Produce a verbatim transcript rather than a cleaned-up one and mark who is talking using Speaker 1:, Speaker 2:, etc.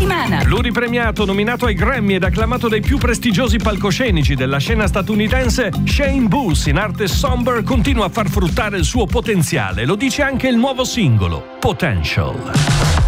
Speaker 1: settimana.
Speaker 2: Pluripremiato, nominato ai Grammy ed acclamato dai più prestigiosi palcoscenici della scena statunitense, Shane Booth, in arte somber, continua a far fruttare il suo potenziale. Lo dice anche il nuovo singolo, Potential.